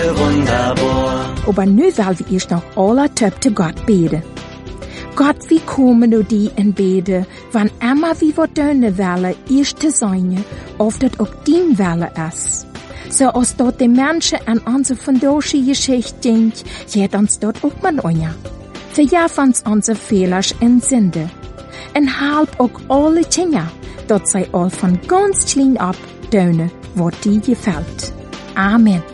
Wunderbar. Aber nu will wir erst noch alle Töp zu Gott beten. Gott, wie kommen du die in beten, wann immer wie wir deine Welle erst zu sein, of das auch dein Welle ist. So als dort die Menschen an unsere fundosche Geschichte denken, geht uns dort auch mal ein. Verjaf uns unsere Fehler und Sünde. Und halb auch alle Dinge, dort sei all von ganz klein ab, deine, was dir gefällt. Amen.